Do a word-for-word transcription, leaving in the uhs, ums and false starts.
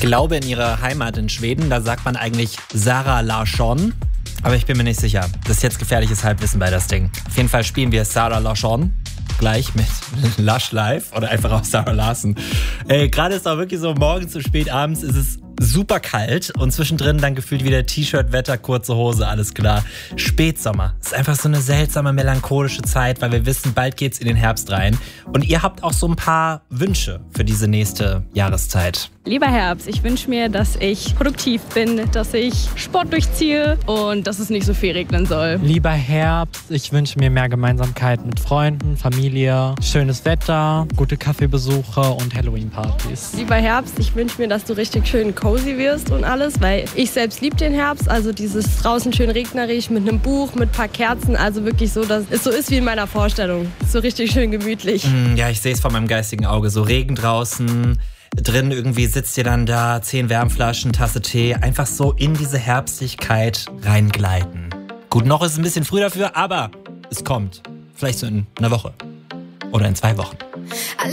glaube, in ihrer Heimat in Schweden, da sagt man eigentlich Zara Larsson. Aber ich bin mir nicht sicher. Das ist jetzt gefährliches Halbwissen bei das Ding. Auf jeden Fall spielen wir Zara Larsson gleich mit Lush Live oder einfach auch Zara Larsson. Ey, gerade ist auch wirklich so, morgens zu spät, abends ist es super kalt und zwischendrin dann gefühlt wieder T-Shirt, Wetter, kurze Hose, alles klar. Spätsommer. Ist einfach so eine seltsame, melancholische Zeit, weil wir wissen, bald geht's in den Herbst rein. Und ihr habt auch so ein paar Wünsche für diese nächste Jahreszeit. Lieber Herbst, ich wünsche mir, dass ich produktiv bin, dass ich Sport durchziehe und dass es nicht so viel regnen soll. Lieber Herbst, ich wünsche mir mehr Gemeinsamkeit mit Freunden, Familie, schönes Wetter, gute Kaffeebesuche und Halloween-Partys. Lieber Herbst, ich wünsche mir, dass du richtig schön cozy wirst und alles, weil ich selbst liebe den Herbst, also dieses draußen schön regnerisch mit einem Buch, mit ein paar Kerzen, also wirklich so, dass es so ist wie in meiner Vorstellung. So richtig schön gemütlich. Mm, ja, ich sehe es vor meinem geistigen Auge. So Regen draußen, drin irgendwie sitzt ihr dann da, zehn Wärmflaschen, Tasse Tee, einfach so in diese Herbstlichkeit reingleiten. Gut, noch ist es ein bisschen früh dafür, aber es kommt. Vielleicht so in einer Woche oder in zwei Wochen.